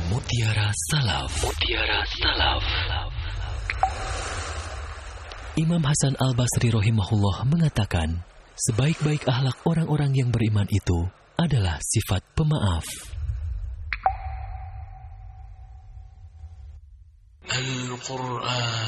Mutiara Salaf. Mutiara Salaf. Imam Hasan Al-Basri rahimahullah mengatakan, sebaik-baik akhlak orang-orang yang beriman itu adalah sifat pemaaf. Al-Quran